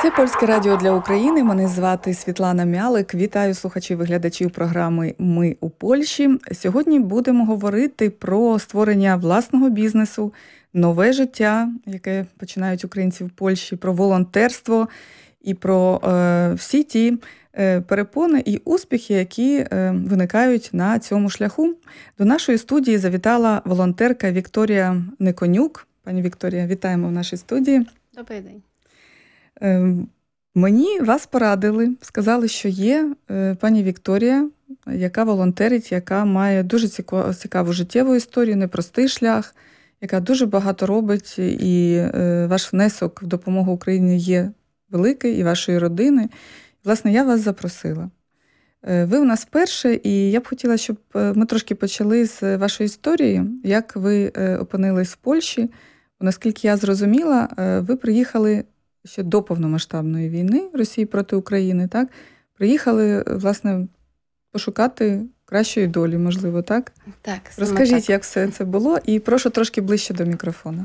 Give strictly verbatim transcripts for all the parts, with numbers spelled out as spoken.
Це Польське радіо для України. Мене звати Світлана Мялик. Вітаю слухачів і глядачів програми «Ми у Польщі». Сьогодні будемо говорити про створення власного бізнесу, нове життя, яке починають українці в Польщі, про волонтерство і про е, всі ті е, перепони і успіхи, які е, виникають на цьому шляху. До нашої студії завітала волонтерка Вікторія Неконюк. Пані Вікторія, вітаємо в нашій студії. Добрий день. Мені вас порадили, сказали, що є пані Вікторія, яка волонтерить, яка має дуже цікаву життєву історію, непростий шлях, яка дуже багато робить, і ваш внесок в допомогу Україні є великий, і вашої родини. Власне, я вас запросила. Ви у нас вперше, і я б хотіла, щоб ми трошки почали з вашої історії, як ви опинились в Польщі. Наскільки я зрозуміла, ви приїхали ще до повномасштабної війни Росії проти України, так? Приїхали, власне, пошукати кращої долі, можливо, так? Так. Розкажіть, так. як все це було, і прошу трошки ближче до мікрофона.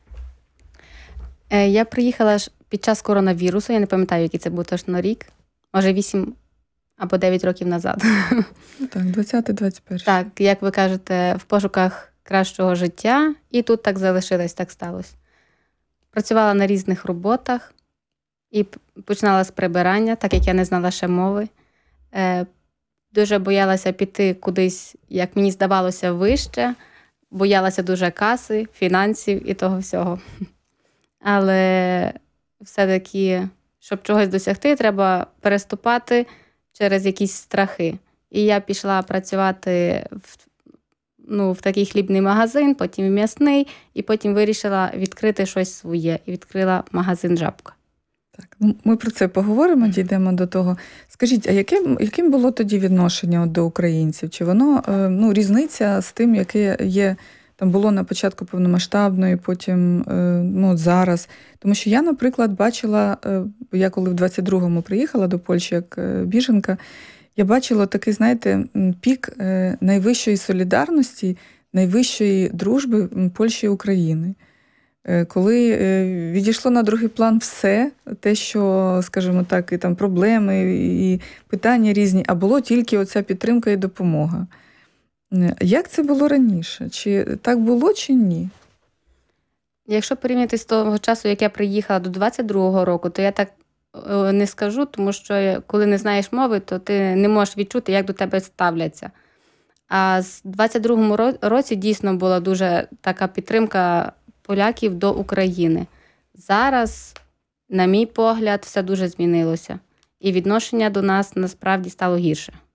Я приїхала ж під час коронавірусу, я не пам'ятаю, який це був точно рік, може вісім або дев'ять років назад. Так, двадцятий двадцять перший. Так, як ви кажете, в пошуках кращого життя, і тут так залишилось, так сталося. Працювала на різних роботах і починала з прибирання, так як я не знала ще мови. Е, дуже боялася піти кудись, як мені здавалося, вище. Боялася дуже каси, фінансів і того всього. Але все-таки, щоб чогось досягти, треба переступати через якісь страхи. І я пішла працювати в Ну, в такий хлібний магазин, потім в м'ясний, і потім вирішила відкрити щось своє. І відкрила магазин «Жабка». Так, ми про це поговоримо, дійдемо до того. Скажіть, а яким, яким було тоді відношення до українців? Чи воно, ну, різниця з тим, яке є, там було на початку повномасштабної, потім, ну, зараз? Тому що я, наприклад, бачила, я коли в двадцять другому приїхала до Польщі як біженка, я бачила такий, знаєте, пік найвищої солідарності, найвищої дружби Польщі і України. Коли відійшло на другий план все, те, що, скажімо так, і там проблеми, і питання різні, а було тільки оця підтримка і допомога. Як це було раніше? Чи так було, чи ні? Якщо порівняти з того часу, як я приїхала до двадцять другого року, то я так не скажу, тому що коли не знаєш мови, то ти не можеш відчути, як до тебе ставляться. А з двадцять другому році дійсно була дуже така підтримка поляків до України. Зараз, на мій погляд, все дуже змінилося. І відношення до нас насправді стало гірше.